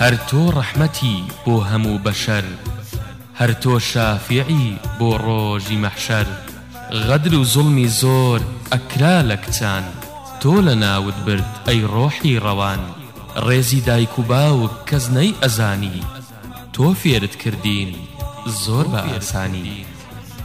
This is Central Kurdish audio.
هەر تۆ ڕەحمەتی بۆ هەموو بەشەر، هەر تۆ شافیعی بۆ ڕۆژی مەحشەر. غەدر و زوڵمی زۆر ئەکرا لە کچان، تۆ لە ناوت برد ئەی ڕۆحی ڕەوان. ڕێزی دایک و باوک کەس نەی ئەزانی، تۆ فێرت کردین زۆر بە ئاسانی.